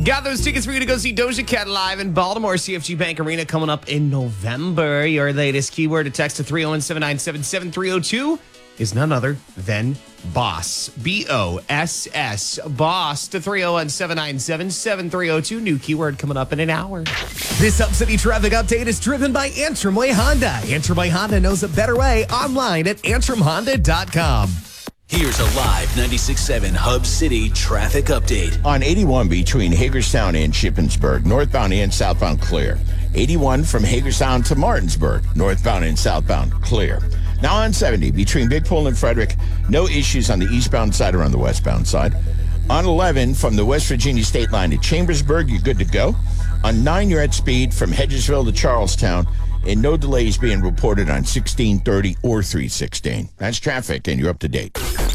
Got those tickets for you to go see Doja Cat live in Baltimore, CFG Bank Arena coming up in November. Your latest keyword to text to 301-797-7302 is none other than BOSS. BOSS. BOSS to 301-797-7302. New keyword coming up in an hour. This Hub City traffic update is driven by Antrim Way Honda. Antrim Way Honda knows a better way online at antrimhonda.com. Here's a live 96.7 Hub City traffic update. On 81 between Hagerstown and Shippensburg, northbound and southbound clear. 81 from Hagerstown to Martinsburg, northbound and southbound clear. Now on 70 between Big Pool and Frederick, no issues on the eastbound side or on the westbound side. On 11 from the West Virginia state line to Chambersburg, you're good to go. On 9, you're at speed from Hedgesville to Charlestown, and no delays being reported on 1630 or 316. That's traffic, and you're up to date.